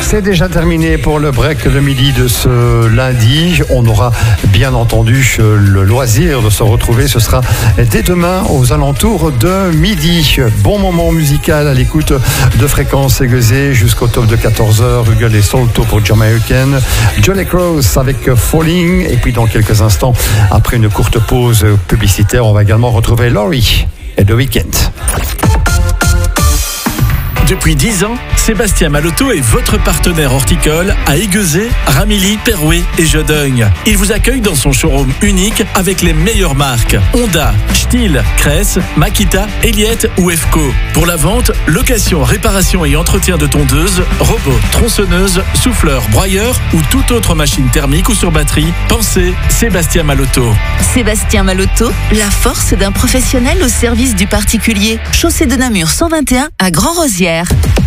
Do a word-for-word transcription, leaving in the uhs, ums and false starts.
C'est déjà terminé pour le break de midi de ce lundi. On aura bien entendu le loisir de se retrouver. Ce sera dès demain aux alentours de midi. Bon moment musical à l'écoute de Fréquence Aiguisée jusqu'au top de quatorze heures. Hugues et Solto pour Jamaican. Johnny Cross avec Falling. Et puis dans quelques instants, après une courte pause publicitaire, on va également retrouver Laurie et The Weeknd. Depuis dix ans, Sébastien Malotto est votre partenaire horticole à Aiguezé, Ramilly, Perouet et Jodogne. Il vous accueille dans son showroom unique avec les meilleures marques Honda, Stihl, Cress, Makita, Elliott ou Efco. Pour la vente, location, réparation et entretien de tondeuses, robots, tronçonneuses, souffleurs, broyeurs ou toute autre machine thermique ou sur batterie, pensez Sébastien Malotto. Sébastien Malotto, la force d'un professionnel au service du particulier. Chaussée de Namur cent vingt et un à Grand-Rosières.